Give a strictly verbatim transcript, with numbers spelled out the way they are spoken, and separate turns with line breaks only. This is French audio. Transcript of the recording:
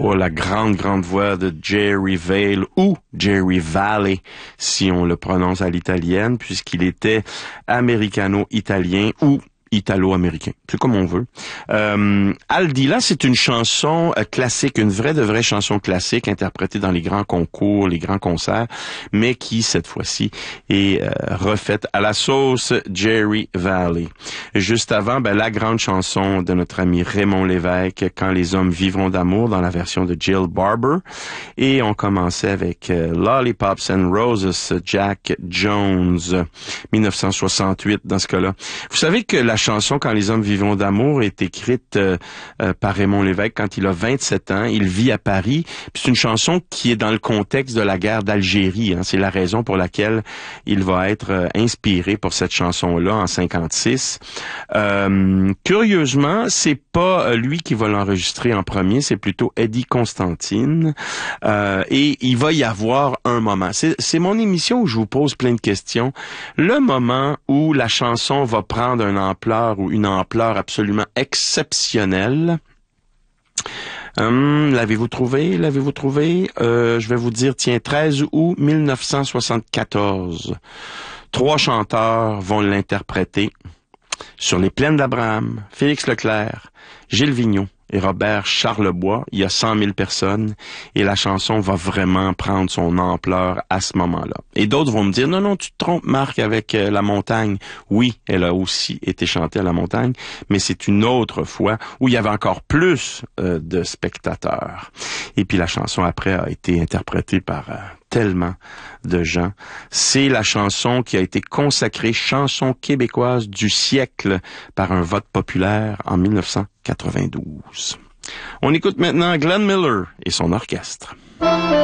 pour la grande, grande voix de Jerry Vale, ou Jerry Valley, si on le prononce à l'italienne, puisqu'il était américano-italien ou italo-américain, c'est comme on veut. Euh, Aldila, c'est une chanson euh, classique, une vraie de vraie chanson classique interprétée dans les grands concours, les grands concerts, mais qui, cette fois-ci, est euh, refaite à la sauce Jerry Valley. Juste avant, ben, la grande chanson de notre ami Raymond Lévesque, Quand les hommes vivront d'amour, dans la version de Jill Barber. Et on commençait avec euh, Lollipops and Roses, Jack Jones, dix-neuf cent soixante-huit dans ce cas-là. Vous savez que la chanson Quand les hommes vivront d'amour est écrite euh, euh, par Raymond Lévesque quand il a vingt-sept ans. Il vit à Paris. Puis c'est une chanson qui est dans le contexte de la guerre d'Algérie. Hein. C'est la raison pour laquelle il va être euh, inspiré pour cette chanson-là en cinquante-six. Euh, curieusement, c'est pas lui qui va l'enregistrer en premier, c'est plutôt Eddie Constantine. Euh, et il va y avoir un moment. C'est, c'est mon émission où je vous pose plein de questions. Le moment où la chanson va prendre un ampleur ou une ampleur absolument exceptionnelle. Hum, l'avez-vous trouvé? L'avez-vous trouvé? Euh, je vais vous dire, tiens, treize août dix-neuf cent soixante-quatorze. Trois chanteurs vont l'interpréter. Sur les plaines d'Abraham, Félix Leclerc, Gilles Vigneault et Robert Charlebois. Il y a cent mille personnes et la chanson va vraiment prendre son ampleur à ce moment-là. Et d'autres vont me dire, non, non, tu te trompes, Marc, avec euh, La Montagne. Oui, elle a aussi été chantée à La Montagne, mais c'est une autre fois où il y avait encore plus euh, de spectateurs. Et puis la chanson après a été interprétée par euh, tellement de gens. C'est la chanson qui a été consacrée chanson québécoise du siècle par un vote populaire en dix-neuf cent quatre-vingt-douze. On écoute maintenant Glenn Miller et son orchestre.